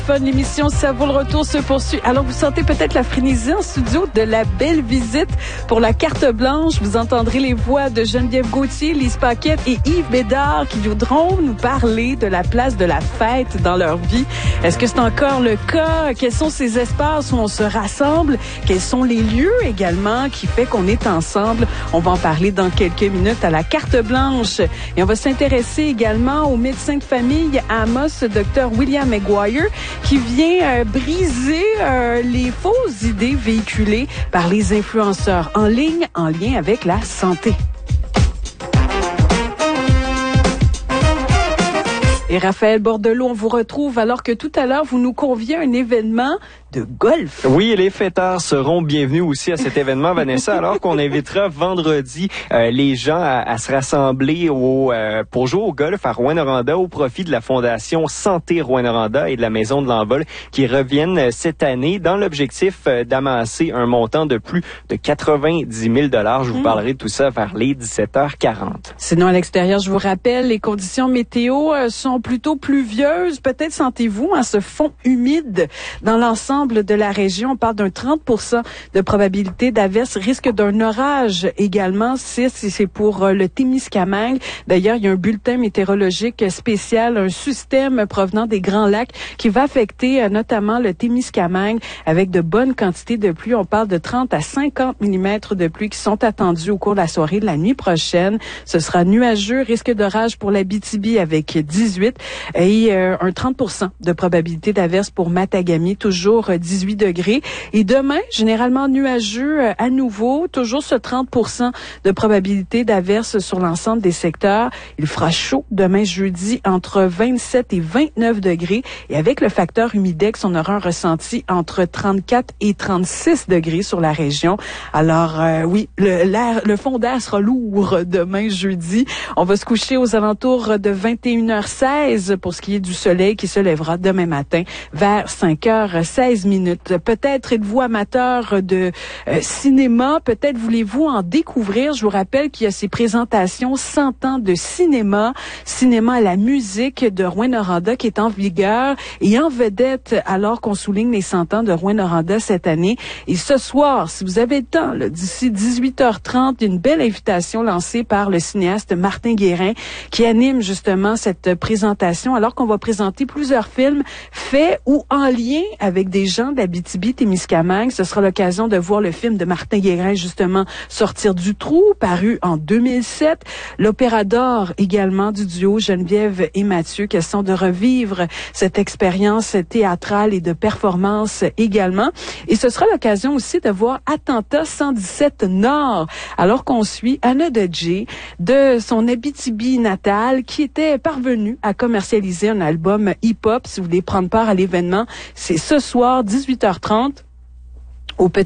L'émission Ça vaut le retour se poursuit. Alors, vous sentez peut-être la frénésie en studio de la belle visite pour la carte blanche. Vous entendrez les voix de Geneviève Gauthier, Lise Paquette et Yves Bédard qui viendront nous parler de la place de la fête dans leur vie. Est-ce que c'est encore le cas? Quels sont ces espaces où on se rassemble? Quels sont les lieux également qui fait qu'on est ensemble? On va en parler dans quelques minutes à la carte blanche. Et on va s'intéresser également au médecin de famille à Amos, Dr. William Maguire, qui vient briser les fausses idées véhiculées par les influenceurs en ligne en lien avec la santé. Et Raphaël Bordelot, on vous retrouve alors que tout à l'heure, vous nous conviez à un événement de golf. Oui, les fêtards seront bienvenus aussi à cet événement, Vanessa, alors qu'on invitera vendredi les gens à se rassembler pour jouer au golf à Rouyn-Noranda au profit de la Fondation Santé Rouyn-Noranda et de la Maison de l'Envol qui reviennent cette année dans l'objectif d'amasser un montant de plus de 90 000 $. Je vous parlerai de tout ça vers les 17h40. Sinon, à l'extérieur, je vous rappelle, les conditions météo sont plutôt pluvieuses. Peut-être sentez-vous ce fond humide dans l'ensemble de la région. On parle d'un 30% de probabilité d'averse, risque d'un orage également. C'est pour le Témiscamingue. D'ailleurs, il y a un bulletin météorologique spécial, un système provenant des Grands Lacs qui va affecter notamment le Témiscamingue avec de bonnes quantités de pluie. On parle de 30 à 50 mm de pluie qui sont attendus au cours de la soirée de la nuit prochaine. Ce sera nuageux, risque d'orage pour l'Abitibi avec 18 et un 30% de probabilité d'averse pour Matagami, toujours 18 degrés. Et demain, généralement nuageux à nouveau, toujours ce 30% de probabilité d'averse sur l'ensemble des secteurs. Il fera chaud demain jeudi entre 27 et 29 degrés. Et avec le facteur humidex, on aura un ressenti entre 34 et 36 degrés sur la région. Alors oui, le fond d'air sera lourd demain jeudi. On va se coucher aux alentours de 21h16 pour ce qui est du soleil qui se lèvera demain matin vers 5h16. Peut-être êtes-vous amateur de cinéma, peut-être voulez-vous en découvrir. Je vous rappelle qu'il y a ces présentations 100 ans de cinéma à la musique de Rouyn-Noranda qui est en vigueur et en vedette alors qu'on souligne les 100 ans de Rouyn-Noranda cette année. Et ce soir, si vous avez le temps, d'ici 18h30, une belle invitation lancée par le cinéaste Martin Guérin qui anime justement cette présentation alors qu'on va présenter plusieurs films faits ou en lien avec des gens d'Abitibi-Témiscamingue. Ce sera l'occasion de voir le film de Martin Guérin, justement, Sortir du trou, paru en 2007. L'Opéra d'or également du duo Geneviève et Mathieu, question de revivre cette expérience théâtrale et de performance également. Et ce sera l'occasion aussi de voir Attentat 117 Nord, alors qu'on suit Anna Dodjé de son Abitibi natal qui était parvenue à commercialiser un album hip-hop. Si vous voulez prendre part à l'événement, c'est ce soir, 18h30, au